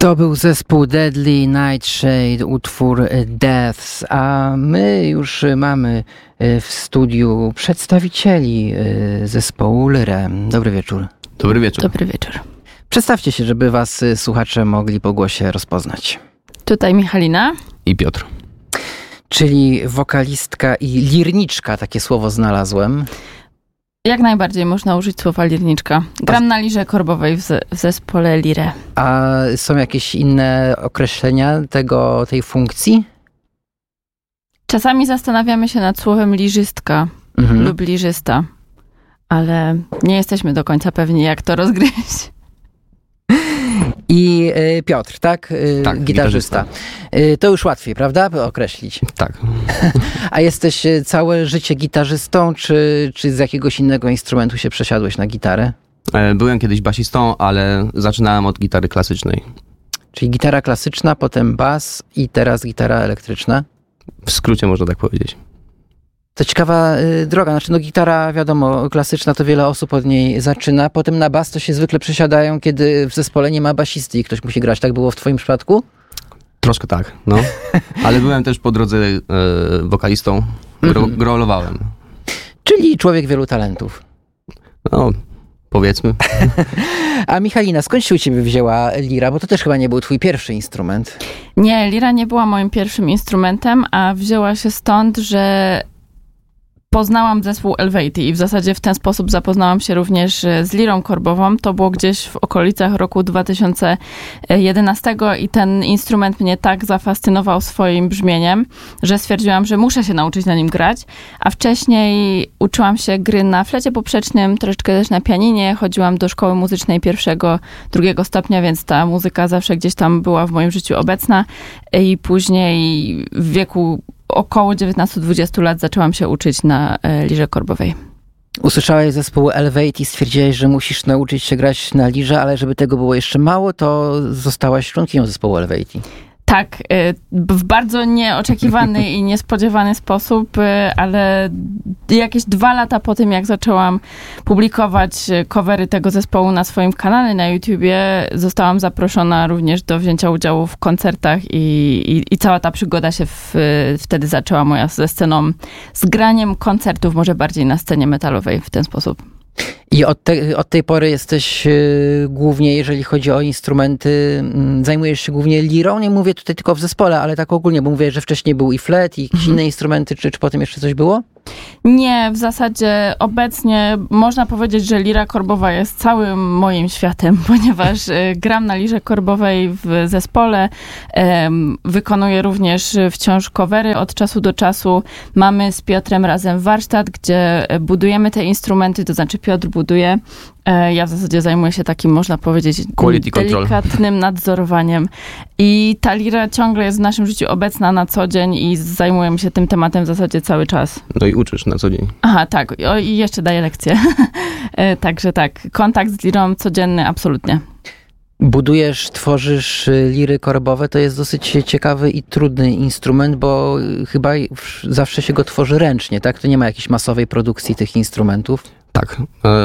To był zespół Deadly Nightshade, utwór Deaths, a my już mamy w studiu przedstawicieli zespołu Lyre. Dobry wieczór. Dobry wieczór. Dobry wieczór. Przedstawcie się, żeby was słuchacze mogli po głosie rozpoznać. Tutaj Michalina. I Piotr. Czyli wokalistka i lirniczka, takie słowo znalazłem. Jak najbardziej można użyć słowa lirniczka. Gram na lirze korbowej w zespole Lyre. A są jakieś inne określenia tej funkcji? Czasami zastanawiamy się nad słowem lirzystka lub lirzysta, ale nie jesteśmy do końca pewni, jak to rozgryźć. I Piotr, tak? Tak, gitarzysta. To już łatwiej, prawda? Określić. Tak. A jesteś całe życie gitarzystą, czy z jakiegoś innego instrumentu się przesiadłeś na gitarę? Byłem kiedyś basistą, ale zaczynałem od gitary klasycznej. Czyli gitara klasyczna, potem bas i teraz gitara elektryczna? W skrócie można tak powiedzieć. To ciekawa droga. Gitara, wiadomo, klasyczna, to wiele osób od niej zaczyna. Potem na bas to się zwykle przesiadają, kiedy w zespole nie ma basisty i ktoś musi grać. Tak było w twoim przypadku? Troszkę tak, no. Ale byłem też po drodze wokalistą. Grolowałem. Czyli człowiek wielu talentów. No, powiedzmy. A Michalina, skąd się u ciebie wzięła lira? Bo to też chyba nie był twój pierwszy instrument. Nie, lira nie była moim pierwszym instrumentem, a wzięła się stąd, że poznałam zespół Elveity i w zasadzie w ten sposób zapoznałam się również z lirą korbową. To było gdzieś w okolicach roku 2011 i ten instrument mnie tak zafascynował swoim brzmieniem, że stwierdziłam, że muszę się nauczyć na nim grać. A wcześniej uczyłam się gry na flecie poprzecznym, troszeczkę też na pianinie. Chodziłam do szkoły muzycznej pierwszego, drugiego stopnia, więc ta muzyka zawsze gdzieś tam była w moim życiu obecna. I później w wieku około 19-20 lat zaczęłam się uczyć na lirze korbowej. Usłyszałeś zespół Elevate i stwierdziłeś, że musisz nauczyć się grać na lirze, ale żeby tego było jeszcze mało, to zostałaś członkinią zespołu Elevate. Tak, w bardzo nieoczekiwany i niespodziewany sposób, ale jakieś 2 lata po tym, jak zaczęłam publikować covery tego zespołu na swoim kanale na YouTubie, zostałam zaproszona również do wzięcia udziału w koncertach i cała ta przygoda się wtedy zaczęła moja ze sceną, z graniem koncertów, może bardziej na scenie metalowej w ten sposób. I od tej pory jesteś głównie, jeżeli chodzi o instrumenty, zajmujesz się głównie lirą. Nie mówię tutaj tylko w zespole, ale tak ogólnie, bo mówię, że wcześniej był i flet, i jakieś inne instrumenty, czy potem jeszcze coś było? Nie, w zasadzie obecnie można powiedzieć, że lira korbowa jest całym moim światem, ponieważ gram na lirze korbowej w zespole, wykonuję również wciąż covery od czasu do czasu. Mamy z Piotrem razem warsztat, gdzie budujemy te instrumenty, to znaczy Piotr buduje. Ja w zasadzie zajmuję się takim, można powiedzieć, delikatnym nadzorowaniem. I ta lira ciągle jest w naszym życiu obecna na co dzień i zajmujemy się tym tematem w zasadzie cały czas. No i uczysz na co dzień. Aha, tak. I jeszcze daję lekcje. Także tak, kontakt z lirą codzienny, absolutnie. Budujesz, tworzysz liry korbowe, to jest dosyć ciekawy i trudny instrument, bo chyba zawsze się go tworzy ręcznie, tak? To nie ma jakiejś masowej produkcji tych instrumentów. Tak.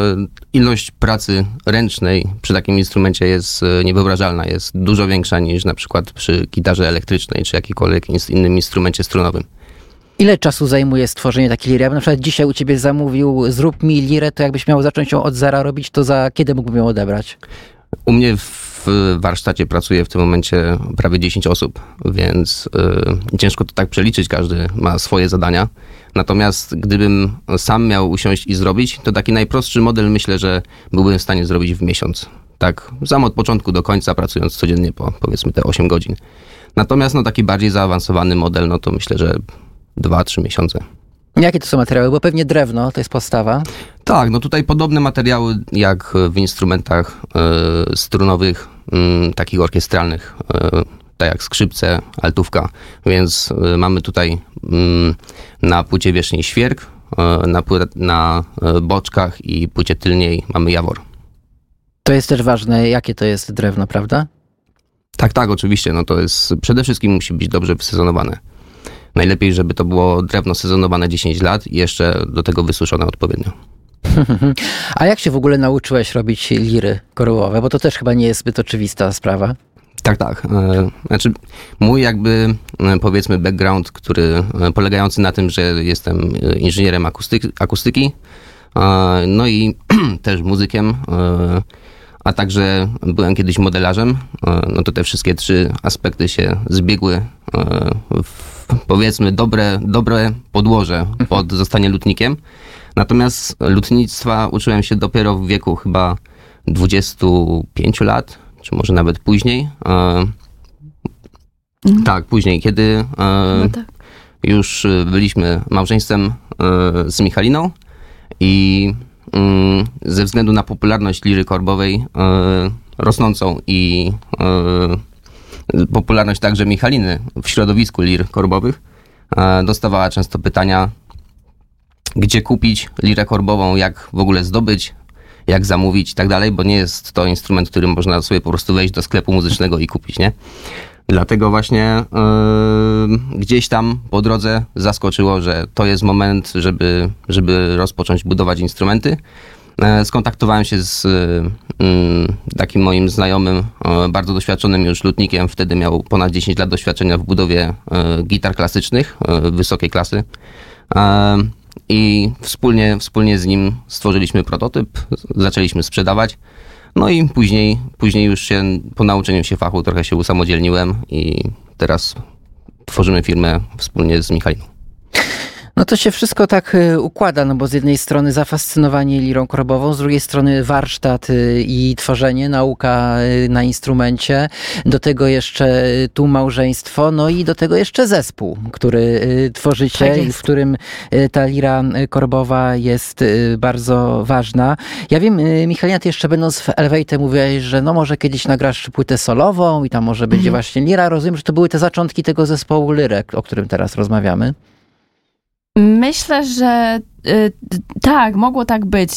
Ilość pracy ręcznej przy takim instrumencie jest niewyobrażalna. Jest dużo większa niż na przykład przy gitarze elektrycznej czy jakimkolwiek innym instrumencie strunowym. Ile czasu zajmuje stworzenie takiej liry? Ja bym na przykład dzisiaj u ciebie zamówił, zrób mi lirę, to jakbyś miał zacząć ją od zera robić, to za kiedy mógłbym ją odebrać? U mnie w warsztacie pracuje w tym momencie prawie 10 osób, więc ciężko to tak przeliczyć, każdy ma swoje zadania. Natomiast gdybym sam miał usiąść i zrobić, to taki najprostszy model myślę, że byłbym w stanie zrobić w miesiąc. Tak, sam od początku do końca pracując codziennie po powiedzmy te 8 godzin. Natomiast taki bardziej zaawansowany model, to myślę, że 2-3 miesiące. Jakie to są materiały? Bo pewnie drewno to jest podstawa. Tak, tutaj podobne materiały jak w instrumentach strunowych, takich orkiestralnych, tak jak skrzypce, altówka. Więc mamy tutaj na płycie wierzchniej świerk, na boczkach i płycie tylniej mamy jawor. To jest też ważne, jakie to jest drewno, prawda? Tak, oczywiście. To jest, przede wszystkim musi być dobrze wysezonowane. Najlepiej, żeby to było drewno sezonowane 10 lat i jeszcze do tego wysuszone odpowiednio. A jak się w ogóle nauczyłeś robić liry korbowe? Bo to też chyba nie jest zbyt oczywista sprawa. Tak. Znaczy mój jakby powiedzmy background, który polegający na tym, że jestem inżynierem akustyki, no i też muzykiem, a także byłem kiedyś modelarzem, no to te wszystkie trzy aspekty się zbiegły w powiedzmy dobre podłoże pod zostanie lutnikiem. Natomiast lutnictwa uczyłem się dopiero w wieku chyba 25 lat, czy może nawet później. Tak, później, kiedy już byliśmy małżeństwem z Michaliną i ze względu na popularność liry korbowej rosnącą i popularność także Michaliny w środowisku lir korbowych, dostawała często pytania, gdzie kupić lirę korbową, jak w ogóle zdobyć, jak zamówić i tak dalej, bo nie jest to instrument, który można sobie po prostu wejść do sklepu muzycznego i kupić, nie? Dlatego właśnie gdzieś tam po drodze zaskoczyło, że to jest moment, żeby rozpocząć budować instrumenty. Skontaktowałem się z takim moim znajomym, bardzo doświadczonym już lutnikiem. Wtedy miał ponad 10 lat doświadczenia w budowie gitar klasycznych wysokiej klasy. I wspólnie z nim stworzyliśmy prototyp, zaczęliśmy sprzedawać. No i później już się po nauczeniu się fachu trochę się usamodzielniłem i teraz tworzymy firmę wspólnie z Michaliną. No to się wszystko tak układa, no bo z jednej strony zafascynowanie lirą korbową, z drugiej strony warsztat i tworzenie, nauka na instrumencie, do tego jeszcze tu małżeństwo, no i do tego jeszcze zespół, który tworzycie i w którym ta lira korbowa jest bardzo ważna. Ja wiem, Michalina, ty jeszcze będąc w Elevate mówiłaś, że no może kiedyś nagrasz płytę solową i tam może będzie właśnie lira. Rozumiem, że to były te zaczątki tego zespołu Lyrek, o którym teraz rozmawiamy. Myślę, że tak, mogło tak być.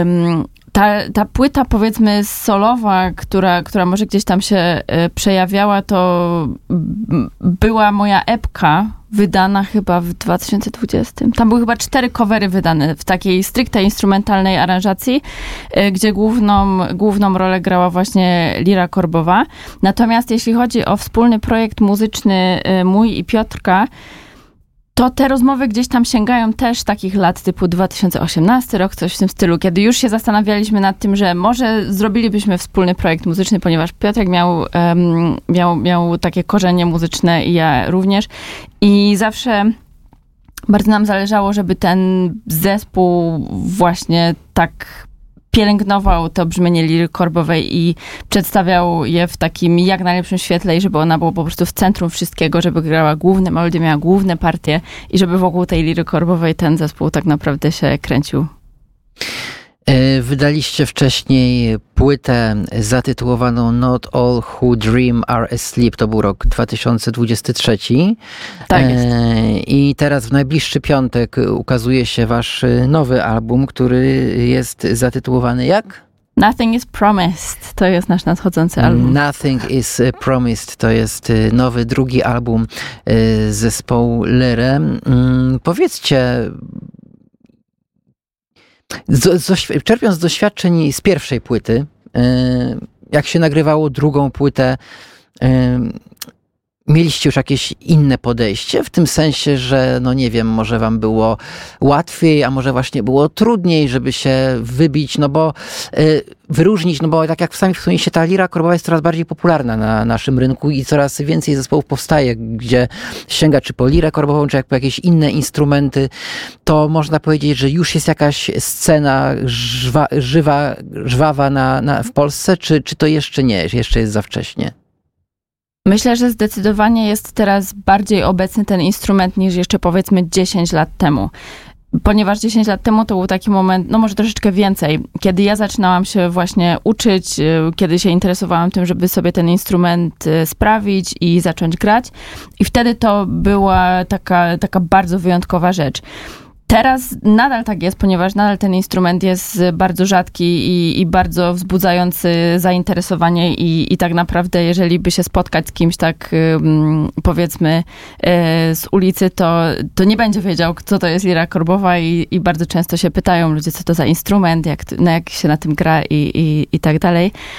Ta płyta, powiedzmy, solowa, która może gdzieś tam się przejawiała, to była moja epka wydana chyba w 2020. Tam były chyba 4 covery wydane w takiej stricte instrumentalnej aranżacji, gdzie główną rolę grała właśnie lira korbowa. Natomiast jeśli chodzi o wspólny projekt muzyczny mój i Piotrka, to te rozmowy gdzieś tam sięgają też takich lat typu 2018 rok, coś w tym stylu, kiedy już się zastanawialiśmy nad tym, że może zrobilibyśmy wspólny projekt muzyczny, ponieważ Piotrek miał takie korzenie muzyczne i ja również. I zawsze bardzo nam zależało, żeby ten zespół właśnie tak pielęgnował to brzmienie liry korbowej i przedstawiał je w takim jak najlepszym świetle i żeby ona była po prostu w centrum wszystkiego, żeby grała główne melodie, miała główne partie i żeby wokół tej liry korbowej ten zespół tak naprawdę się kręcił. Wydaliście wcześniej płytę zatytułowaną Not All Who Dream Are Asleep. To był rok 2023. Tak jest. I teraz w najbliższy piątek ukazuje się wasz nowy album, który jest zatytułowany jak? Nothing is Promised. To jest nasz nadchodzący album. Nothing is Promised. To jest nowy, drugi album zespołu Lyre. Powiedzcie, czerpiąc z doświadczeń z pierwszej płyty, jak się nagrywało drugą płytę, mieliście już jakieś inne podejście? W tym sensie, że no nie wiem, może wam było łatwiej, a może właśnie było trudniej, żeby się wybić, no bo wyróżnić, no bo tak jak sami wspomnieliście, ta lira korbowa jest coraz bardziej popularna na naszym rynku i coraz więcej zespołów powstaje, gdzie sięga czy po lirę korbową, czy jak po jakieś inne instrumenty. To można powiedzieć, że już jest jakaś scena żwawa w Polsce, czy to jeszcze nie? Jeszcze jest za wcześnie? Myślę, że zdecydowanie jest teraz bardziej obecny ten instrument niż jeszcze powiedzmy 10 lat temu. Ponieważ 10 lat temu to był taki moment, no może troszeczkę więcej, kiedy ja zaczynałam się właśnie uczyć, kiedy się interesowałam tym, żeby sobie ten instrument sprawić i zacząć grać. I wtedy to była taka bardzo wyjątkowa rzecz. Teraz nadal tak jest, ponieważ nadal ten instrument jest bardzo rzadki i bardzo wzbudzający zainteresowanie i tak naprawdę, jeżeli by się spotkać z kimś tak powiedzmy z ulicy, to nie będzie wiedział, co to jest lira korbowa i bardzo często się pytają ludzie, co to za instrument, jak się na tym gra i tak dalej.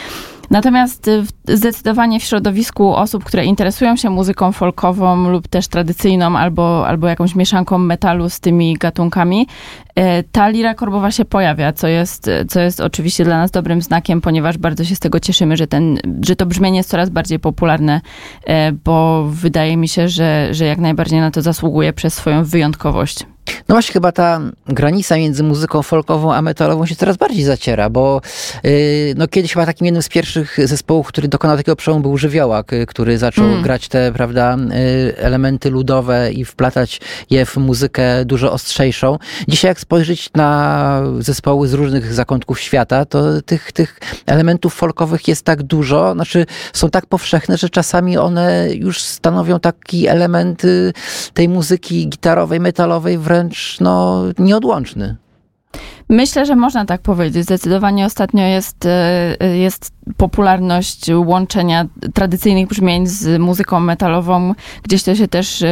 Natomiast zdecydowanie w środowisku osób, które interesują się muzyką folkową lub też tradycyjną albo jakąś mieszanką metalu z tymi gatunkami, ta lira korbowa się pojawia, co jest oczywiście dla nas dobrym znakiem, ponieważ bardzo się z tego cieszymy, że to brzmienie jest coraz bardziej popularne, bo wydaje mi się, że jak najbardziej na to zasługuje przez swoją wyjątkowość. No właśnie, chyba ta granica między muzyką folkową a metalową się coraz bardziej zaciera, bo no kiedyś chyba takim jednym z pierwszych zespołów, który dokonał takiego przełomu, był Żywiołak, który zaczął grać te, prawda, elementy ludowe i wplatać je w muzykę dużo ostrzejszą. Dzisiaj jak spojrzeć na zespoły z różnych zakątków świata, to tych elementów folkowych jest tak dużo, znaczy są tak powszechne, że czasami one już stanowią taki element tej muzyki gitarowej, metalowej wręcz nieodłączny. Myślę, że można tak powiedzieć. Zdecydowanie ostatnio jest popularność łączenia tradycyjnych brzmień z muzyką metalową. Gdzieś to się też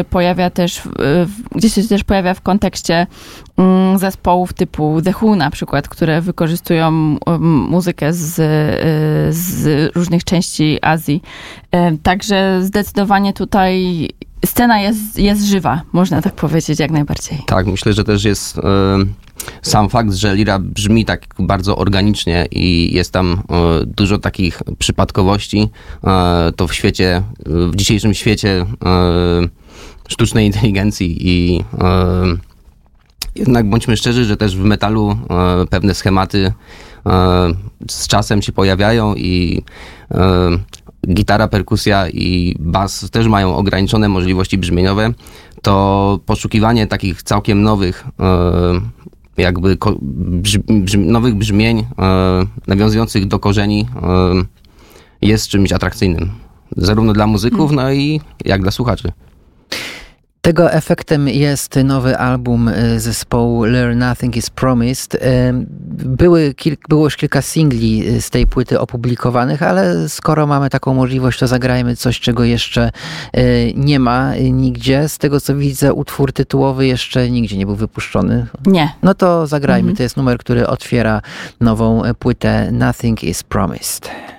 pojawia w kontekście zespołów typu The Who na przykład, które wykorzystują muzykę z różnych części Azji. Także zdecydowanie tutaj scena jest żywa, można tak powiedzieć, jak najbardziej. Tak, myślę, że też jest sam fakt, że lira brzmi tak bardzo organicznie i jest tam dużo takich przypadkowości, to w dzisiejszym świecie sztucznej inteligencji i jednak bądźmy szczerzy, że też w metalu pewne schematy z czasem się pojawiają i gitara, perkusja i bas też mają ograniczone możliwości brzmieniowe, to poszukiwanie takich całkiem nowych nowych brzmień nawiązujących do korzeni jest czymś atrakcyjnym. Zarówno dla muzyków, no i jak dla słuchaczy. Tego efektem jest nowy album zespołu Learn Nothing is Promised. Było już kilka singli z tej płyty opublikowanych, ale skoro mamy taką możliwość, to zagrajmy coś, czego jeszcze nie ma nigdzie. Z tego co widzę, utwór tytułowy jeszcze nigdzie nie był wypuszczony. Nie. No to zagrajmy. To jest numer, który otwiera nową płytę Nothing is Promised.